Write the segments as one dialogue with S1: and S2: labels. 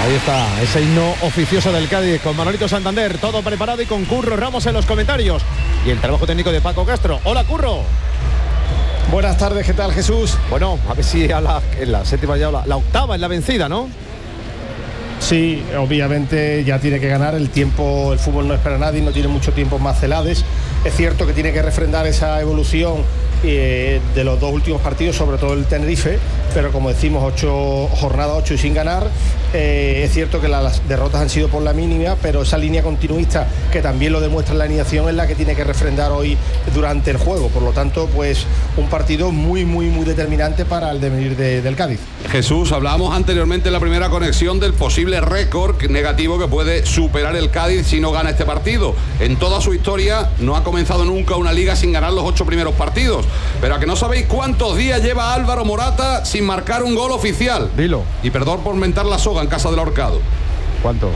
S1: Ahí está, ese himno oficioso del Cádiz con Manolito Santander, todo preparado y con Curro Ramos en los comentarios. Y el trabajo técnico de Paco Castro. ¡Hola, Curro!
S2: Buenas tardes, ¿qué tal, Jesús?
S1: Bueno, a ver si en la séptima ya, la octava es la vencida, ¿no?
S2: Sí, obviamente ya tiene que ganar. El tiempo, el fútbol no espera a nadie, no tiene mucho tiempo más Celades. Es cierto que tiene que refrendar esa evolución de los dos últimos partidos, sobre todo el Tenerife, pero como decimos, jornada 8 y sin ganar. Es cierto que las derrotas han sido por la mínima, pero esa línea continuista, que también lo demuestra en la alineación, es la que tiene que refrendar hoy durante el juego. Por lo tanto, pues un partido muy determinante para el devenir del Cádiz.
S3: Jesús, hablábamos anteriormente en la primera conexión del posible récord negativo que puede superar el Cádiz si no gana este partido. En toda su historia no ha comenzado nunca una liga sin ganar los 8 primeros partidos. Pero a que no sabéis cuántos días lleva Álvaro Morata sin marcar un gol oficial.
S1: Dilo.
S3: Y perdón por mentar la soga en casa del Ahorcado.
S1: ¿Cuánto?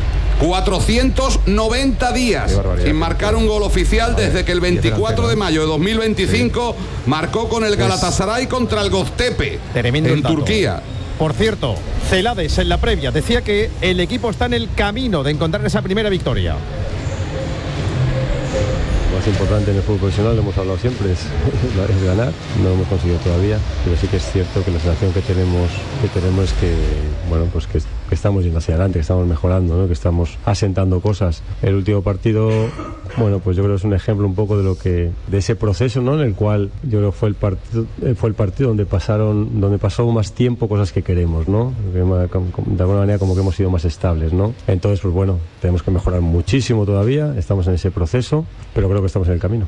S3: 490 días sin marcar un gol oficial desde que el 24 de mayo de 2025 marcó con el Galatasaray contra el Göztepe en Turquía.
S1: Por cierto, Celades en la previa decía que el equipo está en el camino de encontrar esa primera victoria.
S4: Lo más importante en el fútbol profesional, lo hemos hablado siempre, es ganar. No lo hemos conseguido todavía, pero sí que es cierto que la sensación que tenemos es que, bueno, pues que estamos yendo hacia adelante, que estamos mejorando, ¿no? Que estamos asentando cosas. El último partido, bueno, pues yo creo que es un ejemplo un poco de ese proceso, ¿no? En el cual yo creo que fue el partido donde pasó más tiempo cosas que queremos, ¿no? De alguna manera como que hemos sido más estables, ¿no? Entonces, pues bueno, tenemos que mejorar muchísimo todavía, estamos en ese proceso, pero creo que estamos en el camino.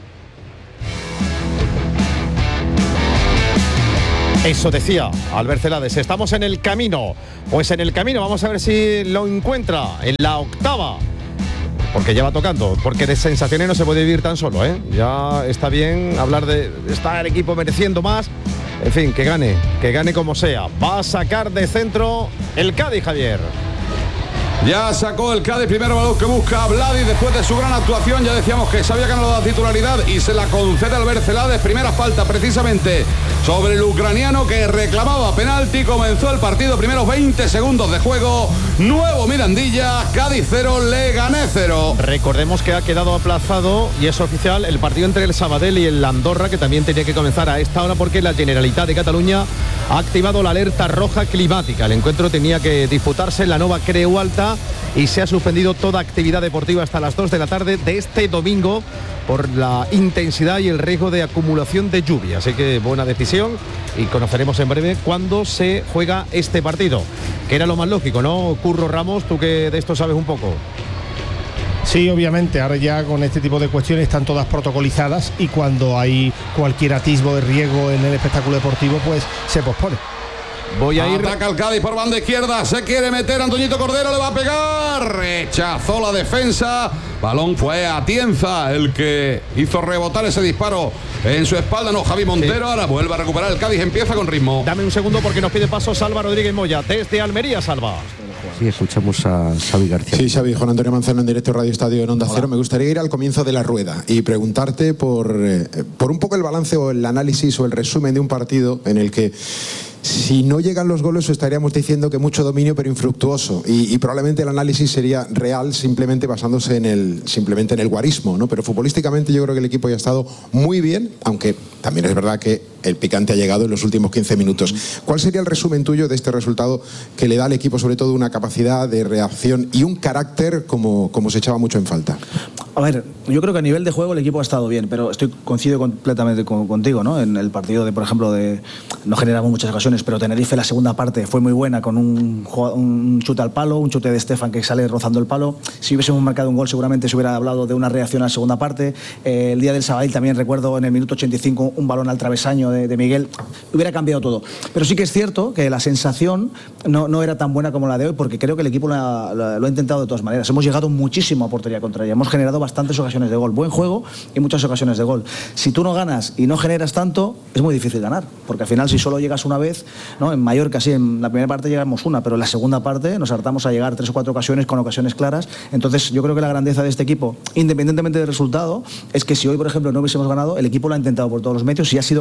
S1: Eso decía Albert Celades, estamos en el camino. Pues en el camino, vamos a ver si lo encuentra en la octava. Porque ya va tocando, porque de sensaciones no se puede vivir tan solo, ¿eh? Ya está bien hablar de estar el equipo mereciendo más. En fin, que gane como sea. Va a sacar de centro el Cádiz, Javier.
S3: Ya sacó el Cádiz, primero balón que busca a Vladi después de su gran actuación. Ya decíamos que se había ganado la titularidad y se la concede al Albert Celades. Primera falta precisamente sobre el ucraniano que reclamaba penalti. Comenzó el partido, primeros 20 segundos de juego. Nuevo Mirandilla, Cádiz 0, Leganés 0.
S1: Recordemos que ha quedado aplazado y es oficial el partido entre el Sabadell y el Andorra, que también tenía que comenzar a esta hora porque la Generalitat de Cataluña ha activado la alerta roja climática. El encuentro tenía que disputarse en la Nova Creu Alta y se ha suspendido toda actividad deportiva hasta las 2 de la tarde de este domingo por la intensidad y el riesgo de acumulación de lluvia. Así que buena decisión y conoceremos en breve cuándo se juega este partido, que era lo más lógico, ¿no? Curro Ramos, tú que de esto sabes un poco.
S2: Sí, obviamente, ahora ya con este tipo de cuestiones están todas protocolizadas y cuando hay cualquier atisbo de riesgo en el espectáculo deportivo, pues se pospone.
S3: Voy a ir. Ataca el Cádiz por banda izquierda. Se quiere meter Antoñito Cordero. Le va a pegar. Rechazó la defensa. Balón fue a Atienza el que hizo rebotar ese disparo en su espalda. No, Javi Montero. Sí. Ahora vuelve a recuperar el Cádiz. Empieza con ritmo.
S1: Dame un segundo porque nos pide paso Salva Rodríguez Moya desde Almería. Salva.
S5: Sí, escuchamos a Xavi García.
S6: Sí, Xavi, Juan Antonio Manzano en directo Radio Estadio en Onda Cero. Me gustaría ir al comienzo de la rueda y preguntarte por un poco el balance o el análisis o el resumen de un partido en el que, si no llegan los goles, estaríamos diciendo que mucho dominio pero infructuoso y probablemente el análisis sería real simplemente basándose en el guarismo, ¿no? Pero futbolísticamente yo creo que el equipo ya ha estado muy bien, aunque también es verdad que el picante ha llegado en los últimos 15 minutos. ¿Cuál sería el resumen tuyo de este resultado que le da al equipo sobre todo una capacidad de reacción y un carácter como se echaba mucho en falta?
S7: A ver, yo creo que a nivel de juego el equipo ha estado bien, pero coincido completamente contigo, ¿no? En el partido por ejemplo, no generamos muchas ocasiones, pero Tenerife la segunda parte fue muy buena con un chute al palo, un chute de Estefan que sale rozando el palo. Si hubiésemos marcado un gol seguramente se hubiera hablado de una reacción a la segunda parte. El día del Sabadell también recuerdo en el minuto 85 un balón al travesaño de Miguel. Hubiera cambiado todo. Pero sí que es cierto que la sensación no era tan buena como la de hoy, porque creo que el equipo lo ha intentado de todas maneras. Hemos llegado muchísimo a portería contraria, hemos generado bastantes ocasiones de gol, buen juego y muchas ocasiones de gol. Si tú no ganas y no generas tanto, es muy difícil ganar, porque al final si solo llegas una vez, ¿no? En Mallorca sí, en la primera parte llegamos una, pero en la segunda parte nos hartamos a llegar 3 o 4 ocasiones con ocasiones claras. Entonces yo creo que la grandeza de este equipo, independientemente del resultado, es que si hoy por ejemplo no hubiésemos ganado, el equipo lo ha intentado por todos los medios y ha sido capaz de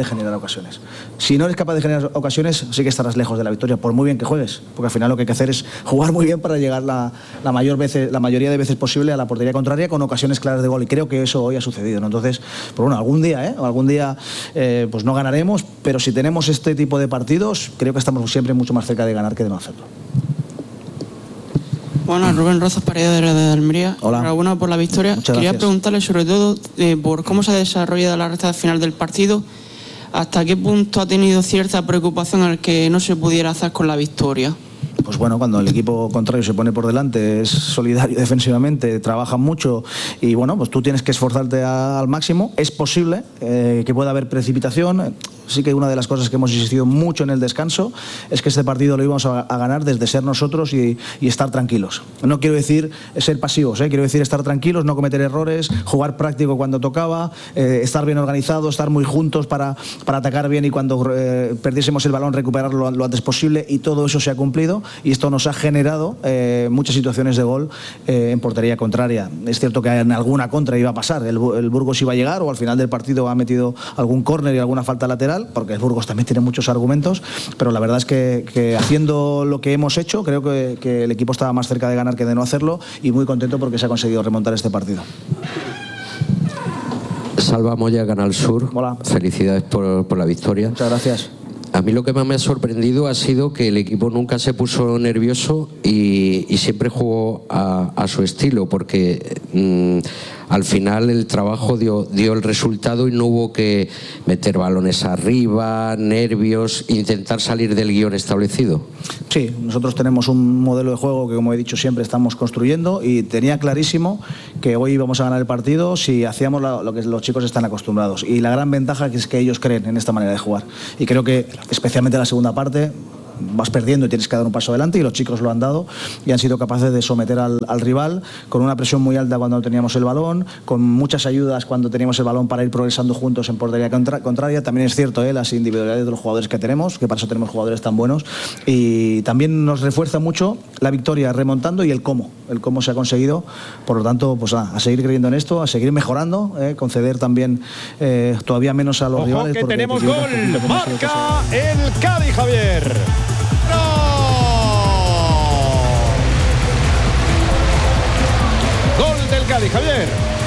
S7: generar ocasiones. Si no eres capaz de generar ocasiones, sí que estarás lejos de la victoria, por muy bien que juegues, porque al final lo que hay que hacer es jugar muy bien para llegar la mayoría de veces posible a la portería contraria con ocasiones claras de gol, y creo que eso hoy ha sucedido, ¿no? Entonces, pues bueno, algún día pues no ganaremos, pero si tenemos este tipo de partidos, creo que estamos siempre mucho más cerca de ganar que de no hacerlo.
S8: Bueno, Rubén Rozas, Paredes de Almería.
S7: Hola.
S8: Enhorabuena por la victoria.
S7: Muchas
S8: Quería
S7: gracias.
S8: preguntarle sobre todo por cómo se ha desarrollado la recta final del partido, hasta qué punto ha tenido cierta preocupación el que no se pudiera hacer con la victoria.
S7: Pues bueno, cuando el equipo contrario se pone por delante, es solidario defensivamente, trabaja mucho y bueno, pues tú tienes que esforzarte al máximo. Es posible que pueda haber precipitación. Sí que una de las cosas que hemos insistido mucho en el descanso es que este partido lo íbamos a ganar desde ser nosotros y estar tranquilos. No quiero decir ser pasivos, quiero decir estar tranquilos, no cometer errores, jugar práctico cuando tocaba, estar bien organizados, estar muy juntos para atacar bien y cuando perdiésemos el balón recuperarlo lo antes posible, y todo eso se ha cumplido y esto nos ha generado muchas situaciones de gol en portería contraria. Es cierto que en alguna contra iba a pasar, el Burgos iba a llegar o al final del partido ha metido algún córner y alguna falta lateral, porque el Burgos también tiene muchos argumentos, pero la verdad es que haciendo lo que hemos hecho, creo que el equipo estaba más cerca de ganar que de no hacerlo, y muy contento porque se ha conseguido remontar este partido.
S5: Salva Moya, Canal Sur.
S7: Hola.
S5: Felicidades por la victoria.
S7: Muchas gracias.
S5: A mí lo que más me ha sorprendido ha sido que el equipo nunca se puso nervioso y siempre jugó a su estilo, porque al final el trabajo dio el resultado y no hubo que meter balones arriba, nervios, intentar salir del guión establecido.
S7: Sí, nosotros tenemos un modelo de juego que, como he dicho siempre, estamos construyendo, y tenía clarísimo que hoy íbamos a ganar el partido si hacíamos lo que los chicos están acostumbrados, y la gran ventaja es que ellos creen en esta manera de jugar, y creo que especialmente en la segunda parte vas perdiendo y tienes que dar un paso adelante, y los chicos lo han dado y han sido capaces de someter al rival con una presión muy alta cuando teníamos el balón, con muchas ayudas cuando teníamos el balón para ir progresando juntos en portería contraria. También es cierto las individualidades de los jugadores que tenemos, que para eso tenemos jugadores tan buenos, y también nos refuerza mucho la victoria remontando y el cómo se ha conseguido. Por lo tanto, pues a seguir creyendo en esto, a seguir mejorando, conceder también todavía menos a los rivales.
S1: Que tenemos gol, marca el Cádiz, Javier. Gol del Cádiz, Javier.